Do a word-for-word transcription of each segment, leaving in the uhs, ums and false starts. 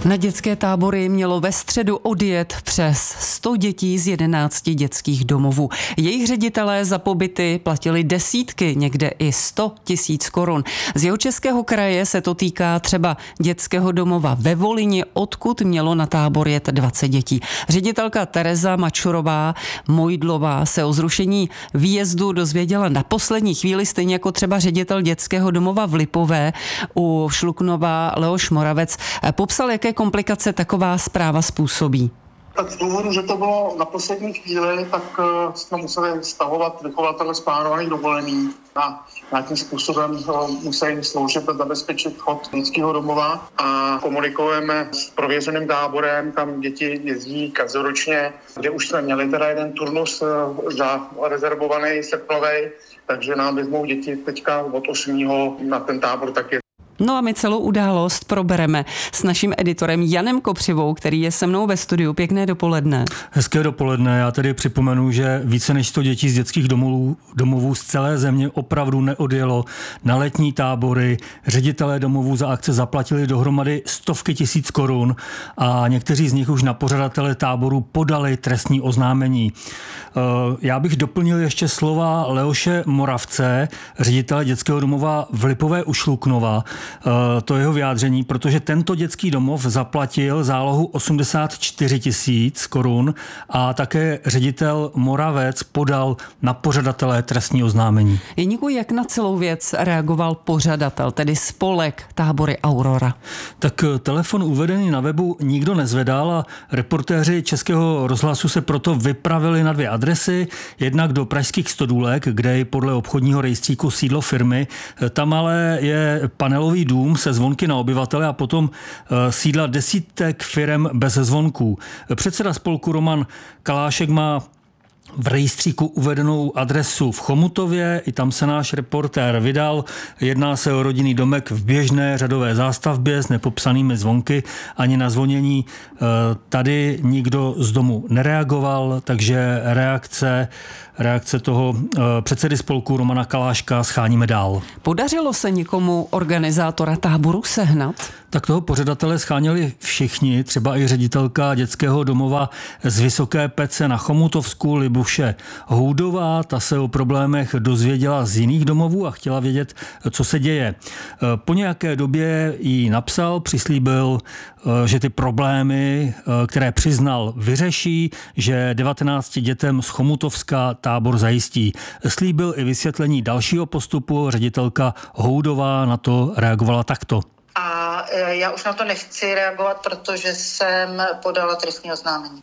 Na dětské tábory mělo ve středu odjet přes sto dětí z jedenácti dětských domovů. Jejich ředitelé za pobyty platili desítky, někde i sto tisíc korun. Z Jihočeského kraje se to týká třeba dětského domova ve Volyni, odkud mělo na tábor jet dvacet dětí. Ředitelka Tereza Mačurová Mojdlová se o zrušení výjezdu dozvěděla na poslední chvíli, stejně jako třeba ředitel dětského domova v Lipové u Šluknova Leoš Moravec. Popsal, jaké komplikace taková zpráva způsobí. Tak z důvodu, že to bylo na poslední chvíli, tak uh, jsme museli stahovat vychovatele z plánovaných dovolených a nějakým způsobem uh, museli sloužit a zabezpečit chod dětského domova a komunikujeme s prověřeným táborem, tam děti jezdí každoročně, kde už jsme měli teda jeden turnus uh, zarezervovaný srpnovej, takže nám vezmou děti teďka od osmého na ten tábor taky. No a my celou událost probereme s naším editorem Janem Kopřivou, který je se mnou ve studiu. Pěkné dopoledne. Hezké dopoledne. Já tedy připomenu, že více než sto dětí z dětských domovů, domovů z celé země opravdu neodjelo na letní tábory. Ředitelé domovů za akce zaplatili dohromady stovky tisíc korun a někteří z nich už na pořadatele táboru podali trestní oznámení. Já bych doplnil ještě slova Leoše Moravce, ředitele dětského domova v Lipové u Šluknova. To jeho vyjádření, protože tento dětský domov zaplatil zálohu osmdesát čtyři tisíc korun a také ředitel Moravec podal na pořadatele trestní oznámení. Jeníku, jak na celou věc reagoval pořadatel, tedy spolek Tábory Aurora? Tak telefon uvedený na webu nikdo nezvedal a reportéři Českého rozhlasu se proto vypravili na dvě adresy, jednak do pražských Stodůlek, kde je podle obchodního rejstříku sídlo firmy, tam ale je panelový dům se zvonky na obyvatele a potom sídla desítek firem bez zvonků. Předseda spolku Roman Kalášek má v rejstříku uvedenou adresu v Chomutově, i tam se náš reportér vydal. Jedná se o rodinný domek v běžné řadové zástavbě s nepopsanými zvonky. Ani na zvonění tady nikdo z domu nereagoval, takže reakce, reakce toho předsedy spolku Romana Kaláška scháníme dál. Podařilo se někomu organizátora táboru sehnat? Tak toho pořadatele scháněli všichni, třeba i ředitelka dětského domova z Vysoké Pece na Chomutovsku, Libuše Houdová. Ta se o problémech dozvěděla z jiných domovů a chtěla vědět, co se děje. Po nějaké době jí napsal, přislíbil, že ty problémy, které přiznal, vyřeší, že devatenácti dětem z Chomutovska tábor zajistí. Slíbil i vysvětlení dalšího postupu. Ředitelka Houdová na to reagovala takto. A já už na to nechci reagovat, protože jsem podala trestní oznámení.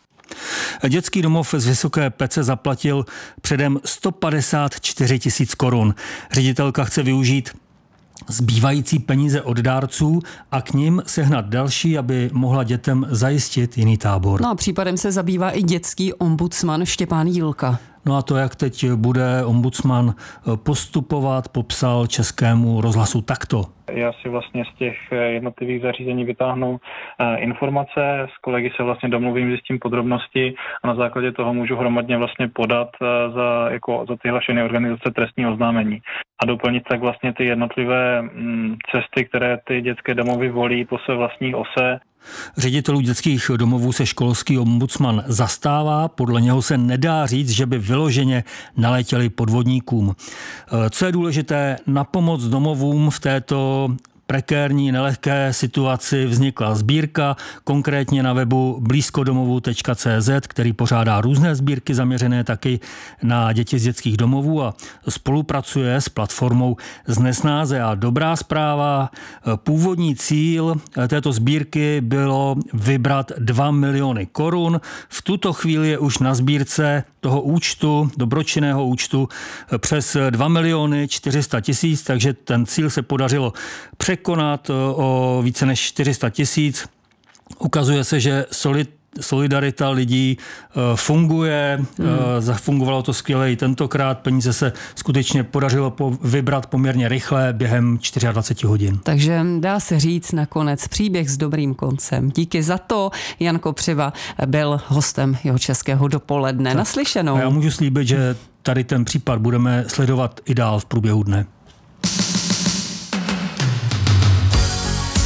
Dětský domov z Vysoké Pece zaplatil předem sto padesát čtyři tisíc korun. Ředitelka chce využít zbývající peníze od dárců a k nim sehnat další, aby mohla dětem zajistit jiný tábor. No a případem se zabývá i dětský ombudsman Štěpán Jílka. No a to, jak teď bude ombudsman postupovat, popsal Českému rozhlasu takto. Já si vlastně z těch jednotlivých zařízení vytáhnu informace, s kolegy se vlastně domluvím, zjistím podrobnosti a na základě toho můžu hromadně vlastně podat za, jako, za ty hlašené organizace trestní oznámení. A doplnit tak vlastně ty jednotlivé cesty, které ty dětské domovy volí po své vlastní ose. Ředitelů dětských domovů se školský ombudsman zastává, podle něho se nedá říct, že by vyloženě naletěli podvodníkům. Co je důležité, na pomoc domovům v této prekérní, nelehké situaci vznikla sbírka, konkrétně na webu blízkodomovu tečka cé zet, který pořádá různé sbírky zaměřené taky na děti z dětských domovů a spolupracuje s platformou Znesnáze. A dobrá zpráva, původní cíl této sbírky bylo vybrat dva miliony korun. V tuto chvíli je už na sbírce toho účtu, dobročinného účtu, přes dva miliony čtyři sta tisíc, takže ten cíl se podařilo překonat o více než čtyři sta tisíc. Ukazuje se, že solid solidarita lidí funguje, hmm. zafungovalo to skvěle i tentokrát, peníze se skutečně podařilo vybrat poměrně rychle během dvacet čtyři hodin. Takže dá se říct nakonec příběh s dobrým koncem. Díky za to. Jan Kopřiva byl hostem Jihočeského dopoledne. Tak. Naslyšenou. A já můžu slíbit, že tady ten případ budeme sledovat i dál v průběhu dne.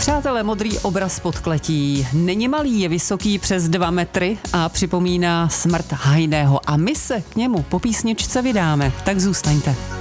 Přátelé, modrý obraz podkletí. Není malý, je vysoký přes dva metry a připomíná smrt hajného. A my se k němu po písničce vydáme. Tak zůstaňte.